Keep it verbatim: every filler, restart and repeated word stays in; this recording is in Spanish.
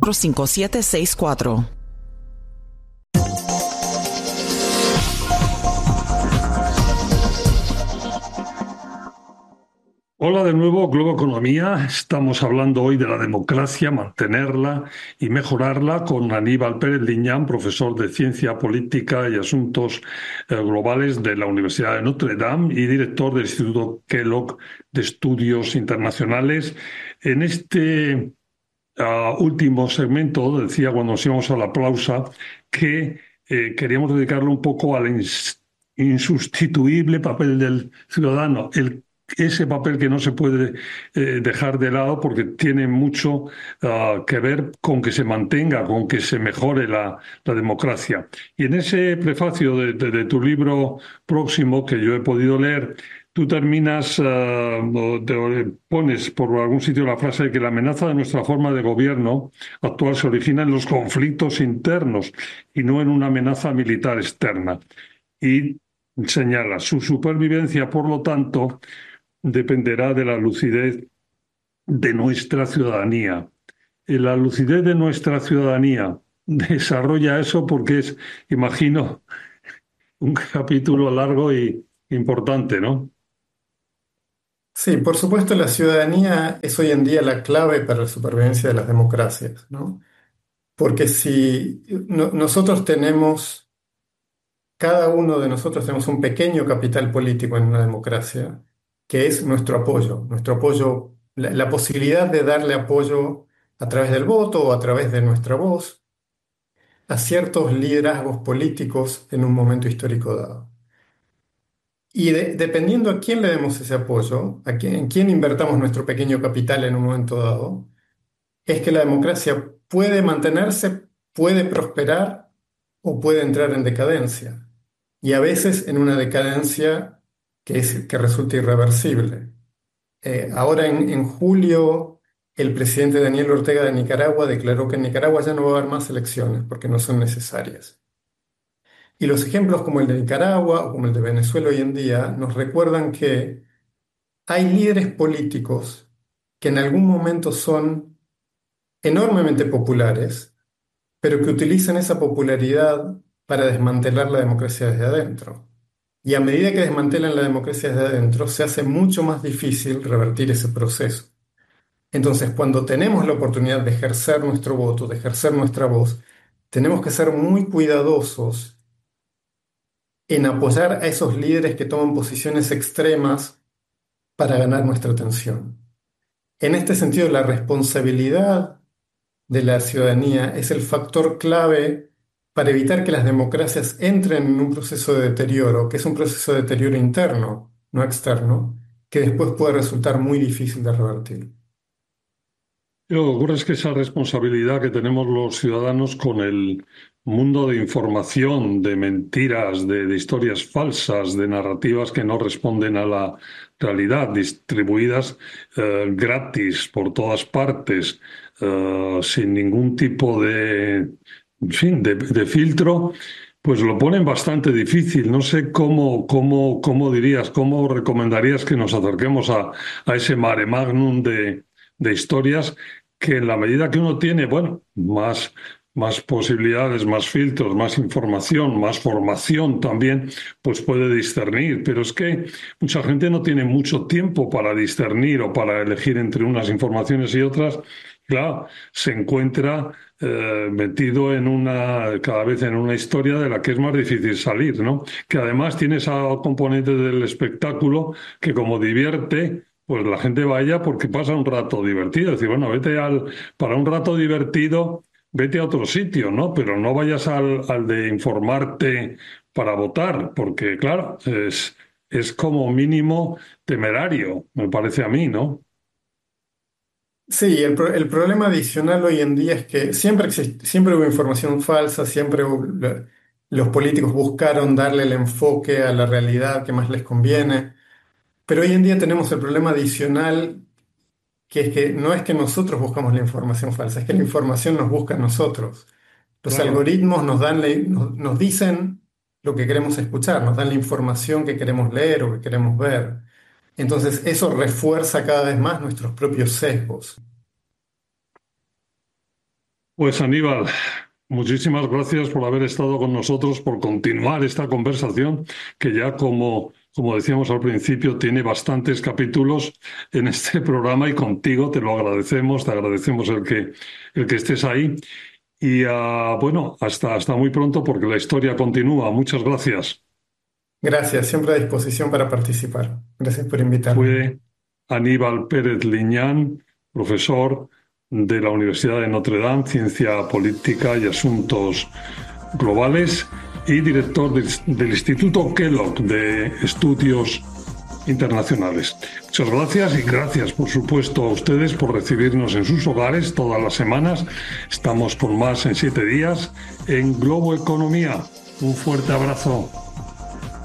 cinco siete seis cuatro. Hola de nuevo, Globo Economía. Estamos hablando hoy de la democracia, mantenerla y mejorarla con Aníbal Pérez Liñán, profesor de Ciencia Política y Asuntos eh, Globales de la Universidad de Notre Dame y director del Instituto Kellogg de Estudios Internacionales. En este uh, último segmento, decía cuando nos íbamos a la pausa, que eh, queríamos dedicarle un poco al ins- insustituible papel del ciudadano, el ese papel que no se puede eh, dejar de lado porque tiene mucho uh, que ver con que se mantenga, con que se mejore la, la democracia. Y en ese prefacio de, de, de tu libro próximo que yo he podido leer, tú terminas, uh, te pones por algún sitio la frase de que la amenaza de nuestra forma de gobierno actual se origina en los conflictos internos y no en una amenaza militar externa. Y señala, su supervivencia, por lo tanto, dependerá de la lucidez de nuestra ciudadanía. Y la lucidez de nuestra ciudadanía desarrolla eso porque es, imagino, un capítulo largo y importante, ¿no? Sí, por supuesto, la ciudadanía es hoy en día la clave para la supervivencia de las democracias, ¿no? Porque si no- nosotros tenemos, cada uno de nosotros tenemos un pequeño capital político en una democracia, que es nuestro apoyo, nuestro apoyo, la, la posibilidad de darle apoyo a través del voto o a través de nuestra voz a ciertos liderazgos políticos en un momento histórico dado. Y de- dependiendo a quién le demos ese apoyo, a quién, en quién invertamos nuestro pequeño capital en un momento dado, es que la democracia puede mantenerse, puede prosperar o puede entrar en decadencia. Y a veces en una decadencia que, es, que resulta irreversible. Eh, ahora en, en julio, el presidente Daniel Ortega de Nicaragua declaró que en Nicaragua ya no va a haber más elecciones porque no son necesarias. Y los ejemplos como el de Nicaragua o como el de Venezuela hoy en día nos recuerdan que hay líderes políticos que en algún momento son enormemente populares, pero que utilizan esa popularidad para desmantelar la democracia desde adentro. Y a medida que desmantelan la democracia desde adentro, se hace mucho más difícil revertir ese proceso. Entonces, cuando tenemos la oportunidad de ejercer nuestro voto, de ejercer nuestra voz, tenemos que ser muy cuidadosos en apoyar a esos líderes que toman posiciones extremas para ganar nuestra atención. En este sentido, la responsabilidad de la ciudadanía es el factor clave para evitar que las democracias entren en un proceso de deterioro, que es un proceso de deterioro interno, no externo, que después puede resultar muy difícil de revertir. Lo que ocurre es que esa responsabilidad que tenemos los ciudadanos con el mundo de información, de mentiras, de, de historias falsas, de narrativas que no responden a la realidad, distribuidas eh, gratis por todas partes, eh, sin ningún tipo de, en fin, de, de filtro, pues lo ponen bastante difícil. No sé cómo, cómo, cómo dirías, cómo recomendarías que nos acerquemos a, a ese mare magnum de de historias que en la medida que uno tiene, bueno, más, más posibilidades, más filtros, más información, más formación también, pues puede discernir. Pero es que mucha gente no tiene mucho tiempo para discernir o para elegir entre unas informaciones y otras. Claro, se encuentra eh, metido en una, cada vez en una historia de la que es más difícil salir, ¿no? Que además tiene esa componente del espectáculo que como divierte, pues la gente vaya porque pasa un rato divertido. Es decir, bueno, vete al, para un rato divertido, vete a otro sitio, ¿no? Pero no vayas al, al de informarte para votar, porque claro, es, es como mínimo temerario, me parece a mí, ¿no? Sí, el, pro- el problema adicional hoy en día es que siempre exist- siempre hubo información falsa, siempre hubo- lo- los políticos buscaron darle el enfoque a la realidad que más les conviene, pero hoy en día tenemos el problema adicional que es que no es que nosotros buscamos la información falsa, es que la información nos busca a nosotros. Los Claro. algoritmos nos dan la- nos, nos dicen lo que queremos escuchar, nos dan la información que queremos leer o que queremos ver. Entonces eso refuerza cada vez más nuestros propios sesgos. Pues Aníbal, muchísimas gracias por haber estado con nosotros, por continuar esta conversación que ya como, como decíamos al principio tiene bastantes capítulos en este programa y contigo te lo agradecemos, te agradecemos el que, el que estés ahí y uh, bueno, hasta, hasta muy pronto porque la historia continúa. Muchas gracias. Gracias, siempre a disposición para participar. Gracias por invitarme. Fue Aníbal Pérez Liñán, profesor de la Universidad de Notre Dame, Ciencia Política y Asuntos Globales, y director del, del Instituto Kellogg de Estudios Internacionales. Muchas gracias y gracias, por supuesto, a ustedes por recibirnos en sus hogares todas las semanas. Estamos con más en siete días en Globo Economía. Un fuerte abrazo.